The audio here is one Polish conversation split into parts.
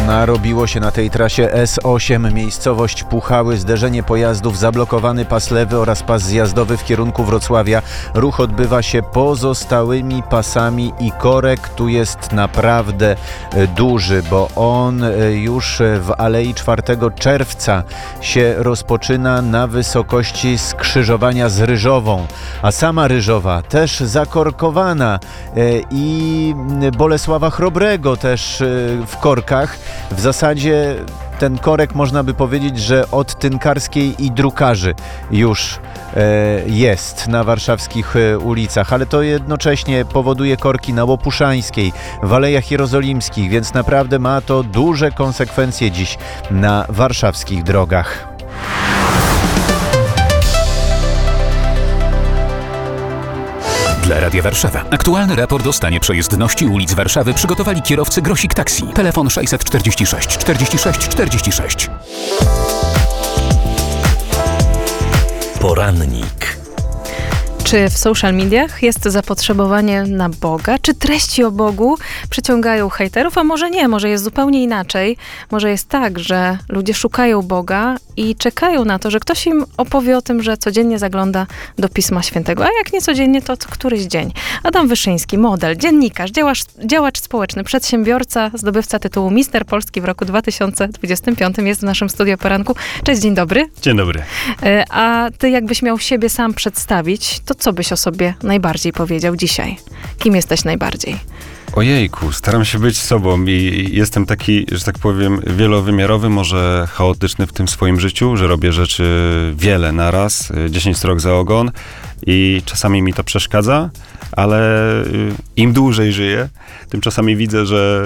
Narobiło się na tej trasie S8, miejscowość Puchały, zderzenie pojazdów, zablokowany pas lewy oraz pas zjazdowy w kierunku Wrocławia. Ruch odbywa się pozostałymi pasami i korek tu jest naprawdę duży, bo on już w Alei 4 Czerwca się rozpoczyna na wysokości skrzyżowania z Ryżową, a sama Ryżowa też zakorkowana i Bolesława Chrobrego też w korkach. W zasadzie ten korek można by powiedzieć, że od Tynkarskiej i Drukarzy już jest na warszawskich ulicach, ale to jednocześnie powoduje korki na Łopuszańskiej, w Alejach Jerozolimskich, więc naprawdę ma to duże konsekwencje dziś na warszawskich drogach. Dla Radia Warszawa. Aktualny raport o stanie przejezdności ulic Warszawy przygotowali kierowcy Grosik Taxi. Telefon 646 46 46. Porannik. Czy w social mediach jest zapotrzebowanie na Boga? Czy treści o Bogu przyciągają hejterów? A może nie, może jest zupełnie inaczej. Może jest tak, że ludzie szukają Boga i czekają na to, że ktoś im opowie o tym, że codziennie zagląda do Pisma Świętego. A jak nie codziennie, to co któryś dzień. Adam Wyszyński, model, dziennikarz, działacz społeczny, przedsiębiorca, zdobywca tytułu Mister Polski w roku 2025 jest w naszym studiu poranku. Cześć, dzień dobry. Dzień dobry. A ty jakbyś miał siebie sam przedstawić, to co byś o sobie najbardziej powiedział dzisiaj? Kim jesteś najbardziej? Ojejku, staram się być sobą i jestem taki, że tak powiem, wielowymiarowy, może chaotyczny w tym swoim życiu, że robię rzeczy wiele naraz, 10 strok za ogon i czasami mi to przeszkadza, ale im dłużej żyję, tym czasami widzę, że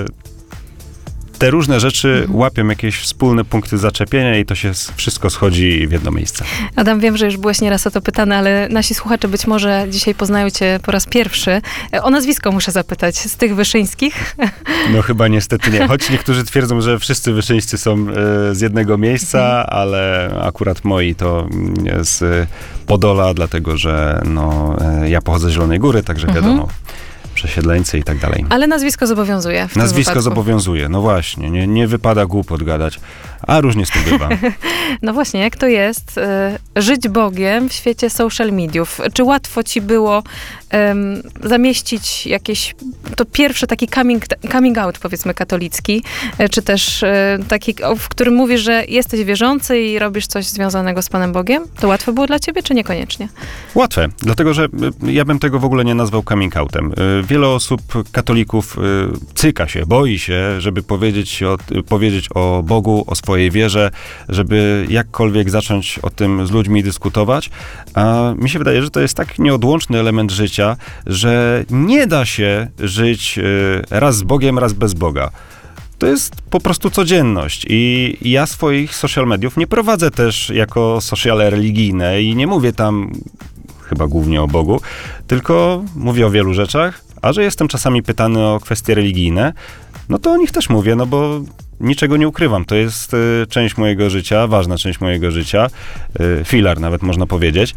te różne rzeczy łapią jakieś wspólne punkty zaczepienia i to się wszystko schodzi w jedno miejsce. Adam, wiem, że już byłeś nieraz o to pytany, ale nasi słuchacze być może dzisiaj poznają cię po raz pierwszy. O nazwisko muszę zapytać, z tych Wyszyńskich? No chyba niestety nie, choć niektórzy twierdzą, że wszyscy Wyszyńscy są z jednego miejsca, ale akurat moi to z Podola, dlatego że ja pochodzę z Zielonej Góry, także wiadomo. Przesiedleńcy i tak dalej. Ale nazwisko zobowiązuje w tym Nazwisko wypadku. Zobowiązuje, no właśnie, nie wypada głupot gadać, a różnie z tym bywa. No właśnie, jak to jest żyć Bogiem w świecie social mediów? Czy łatwo ci było zamieścić jakieś, to pierwszy taki coming out, powiedzmy, katolicki, czy też taki, w którym mówisz, że jesteś wierzący i robisz coś związanego z Panem Bogiem? To łatwe było dla ciebie, czy niekoniecznie? Łatwe, dlatego że ja bym tego w ogóle nie nazwał coming outem. Wiele osób, katolików, cyka się, boi się, żeby powiedzieć o Bogu, o swojej wierze, żeby jakkolwiek zacząć o tym z ludźmi dyskutować. A mi się wydaje, że to jest tak nieodłączny element życia, że nie da się żyć raz z Bogiem, raz bez Boga. To jest po prostu codzienność i ja swoich social mediów nie prowadzę też jako sociale religijne i nie mówię tam chyba głównie o Bogu, tylko mówię o wielu rzeczach, a że jestem czasami pytany o kwestie religijne, no to o nich też mówię, no bo niczego nie ukrywam. To jest część mojego życia, ważna część mojego życia, filar nawet można powiedzieć.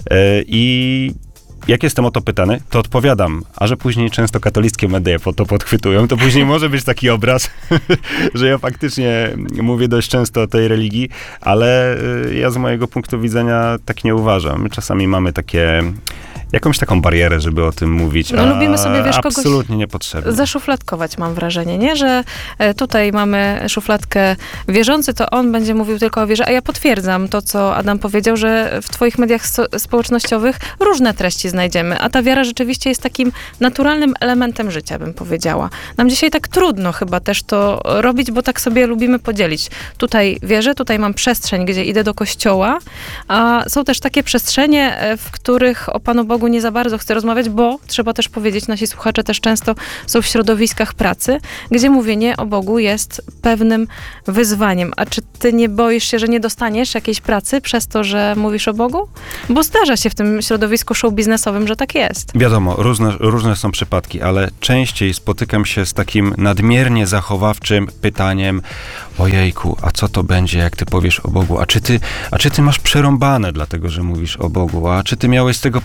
I jak jestem o to pytany, to odpowiadam, a że później często katolickie media to podchwytują, to później może być taki obraz, że ja faktycznie mówię dość często o tej religii, ale ja z mojego punktu widzenia tak nie uważam. My czasami mamy jakąś taką barierę, żeby o tym mówić, lubimy sobie, wiesz, kogoś absolutnie niepotrzebnie. Zaszufladkować, mam wrażenie, nie? Że tutaj mamy szufladkę wierzący, to on będzie mówił tylko o wierze, a ja potwierdzam to, co Adam powiedział, że w twoich mediach społecznościowych różne treści znajdziemy, a ta wiara rzeczywiście jest takim naturalnym elementem życia, bym powiedziała. Nam dzisiaj tak trudno chyba też to robić, bo tak sobie lubimy podzielić. Tutaj wierzę, tutaj mam przestrzeń, gdzie idę do kościoła, a są też takie przestrzenie, w których o Panu Bogu nie za bardzo chcę rozmawiać, bo trzeba też powiedzieć, nasi słuchacze też często są w środowiskach pracy, gdzie mówienie o Bogu jest pewnym wyzwaniem. A czy ty nie boisz się, że nie dostaniesz jakiejś pracy przez to, że mówisz o Bogu? Bo zdarza się w tym środowisku show biznesowym, że tak jest. Wiadomo, różne są przypadki, ale częściej spotykam się z takim nadmiernie zachowawczym pytaniem: ojejku, a co to będzie, jak ty powiesz o Bogu? A czy ty masz przerąbane dlatego, że mówisz o Bogu? A czy ty miałeś z tego powodu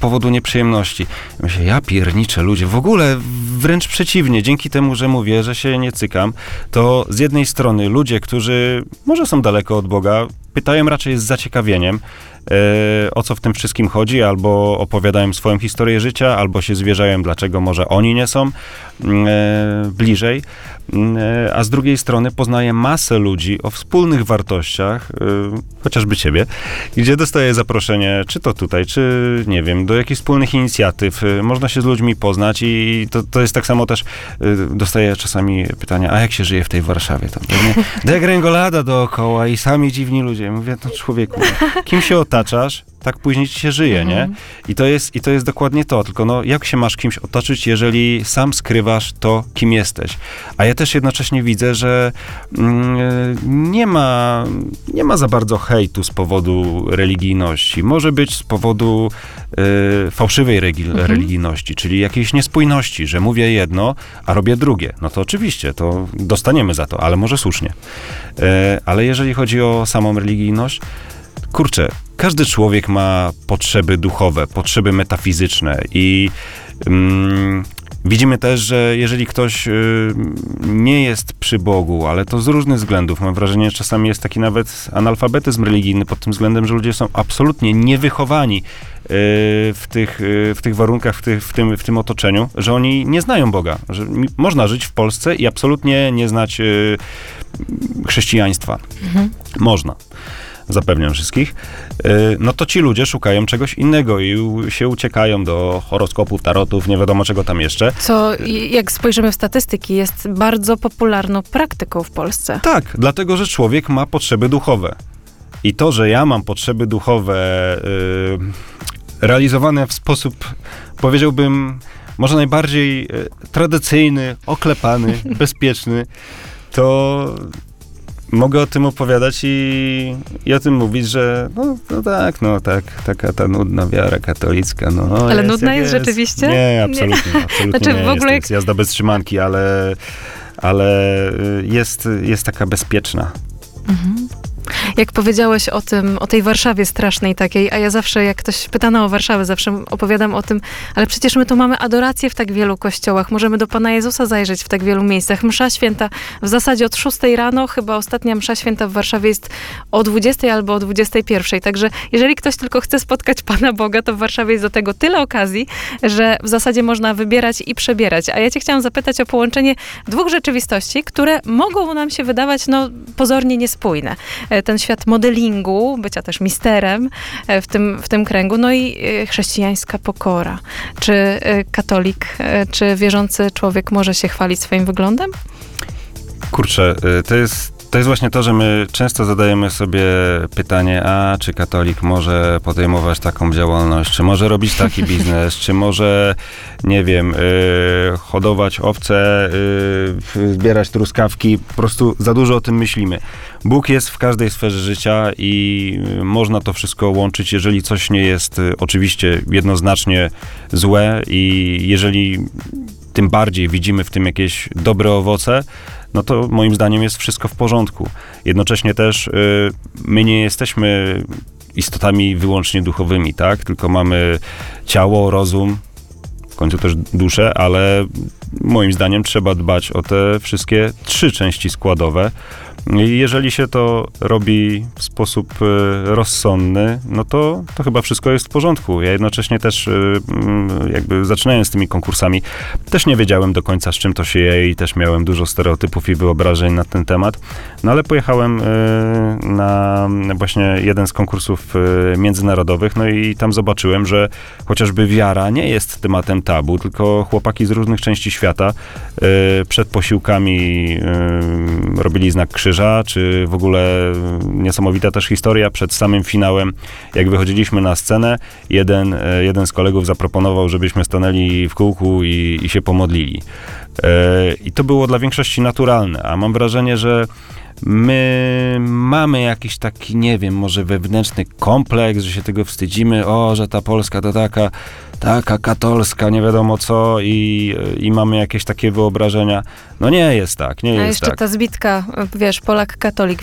przyjemności. Myślę, ja pierniczę ludzie, w ogóle wręcz przeciwnie, dzięki temu, że mówię, że się nie cykam, to z jednej strony ludzie, którzy może są daleko od Boga, pytają raczej z zaciekawieniem, o co w tym wszystkim chodzi, albo opowiadają swoją historię życia, albo się zwierzają, dlaczego może oni nie są bliżej. A z drugiej strony poznaję masę ludzi o wspólnych wartościach, chociażby ciebie, gdzie dostaję zaproszenie, czy to tutaj, czy nie wiem, do jakichś wspólnych inicjatyw. Można się z ludźmi poznać i to jest tak samo też, dostaję czasami pytania, a jak się żyje w tej Warszawie? To degrengolada dookoła i sami dziwni ludzie. Mówię, no człowieku, kim się otaczasz, tak później ci się żyje, nie? I to jest dokładnie to, tylko no, jak się masz kimś otoczyć, jeżeli sam skrywasz to, kim jesteś? A ja też jednocześnie widzę, że nie ma za bardzo hejtu z powodu religijności. Może być z powodu fałszywej religijności, czyli jakiejś niespójności, że mówię jedno, a robię drugie. No to oczywiście, to dostaniemy za to, ale może słusznie. Ale jeżeli chodzi o samą religijność, kurczę, każdy człowiek ma potrzeby duchowe, potrzeby metafizyczne i widzimy też, że jeżeli ktoś nie jest przy Bogu, ale to z różnych względów, mam wrażenie, że czasami jest taki nawet analfabetyzm religijny pod tym względem, że ludzie są absolutnie niewychowani w tych warunkach, w tym otoczeniu, że oni nie znają Boga, że można żyć w Polsce i absolutnie nie znać chrześcijaństwa. Można. Zapewniam wszystkich, no to ci ludzie szukają czegoś innego i się uciekają do horoskopów, tarotów, nie wiadomo czego tam jeszcze. Co, jak spojrzymy w statystyki, jest bardzo popularną praktyką w Polsce. Tak, dlatego, że człowiek ma potrzeby duchowe. I to, że ja mam potrzeby duchowe realizowane w sposób, powiedziałbym, może najbardziej tradycyjny, oklepany, bezpieczny, to mogę o tym opowiadać i o tym mówić, że no tak, taka ta nudna wiara katolicka. No, ale nudna jest rzeczywiście? Nie, absolutnie znaczy, nie. W ogóle jest jazda bez trzymanki, ale jest taka bezpieczna. Jak powiedziałeś o tej Warszawie strasznej takiej, a ja zawsze, jak ktoś pytano o Warszawę, zawsze opowiadam o tym, ale przecież my tu mamy adorację w tak wielu kościołach, możemy do Pana Jezusa zajrzeć w tak wielu miejscach. Msza święta w zasadzie od 6 rano, chyba ostatnia msza święta w Warszawie jest o 20 albo o 21. Także jeżeli ktoś tylko chce spotkać Pana Boga, to w Warszawie jest do tego tyle okazji, że w zasadzie można wybierać i przebierać. A ja cię chciałam zapytać o połączenie dwóch rzeczywistości, które mogą nam się wydawać, pozornie niespójne. Ten świat modelingu, bycia też misterem w tym kręgu, no i chrześcijańska pokora. Czy katolik, czy wierzący człowiek może się chwalić swoim wyglądem? Kurczę, to jest właśnie to, że my często zadajemy sobie pytanie, czy katolik może podejmować taką działalność, czy może robić taki biznes, czy może, nie wiem, hodować owce, zbierać truskawki, po prostu za dużo o tym myślimy. Bóg jest w każdej sferze życia i można to wszystko łączyć, jeżeli coś nie jest oczywiście jednoznacznie złe i jeżeli tym bardziej widzimy w tym jakieś dobre owoce, no to moim zdaniem jest wszystko w porządku. Jednocześnie też my nie jesteśmy istotami wyłącznie duchowymi, tak? Tylko mamy ciało, rozum, w końcu też duszę, ale moim zdaniem trzeba dbać o te wszystkie 3 części składowe. I jeżeli się to robi w sposób rozsądny, no to chyba wszystko jest w porządku. Ja jednocześnie też jakby zaczynając z tymi konkursami, też nie wiedziałem do końca, z czym to się je i też miałem dużo stereotypów i wyobrażeń na ten temat. No ale pojechałem na właśnie jeden z konkursów międzynarodowych, no i tam zobaczyłem, że chociażby wiara nie jest tematem tabu, tylko chłopaki z różnych części świata przed posiłkami robili znak krzyża, czy w ogóle niesamowita też historia przed samym finałem, jak wychodziliśmy na scenę, jeden z kolegów zaproponował, żebyśmy stanęli w kółku i się pomodlili. I to było dla większości naturalne, a mam wrażenie, że my mamy jakiś taki, nie wiem, może wewnętrzny kompleks, że się tego wstydzimy, że ta Polska to taka katolska, nie wiadomo co i mamy jakieś takie wyobrażenia. No nie jest tak, nie jest tak. A jeszcze ta zbitka, wiesz, Polak katolik.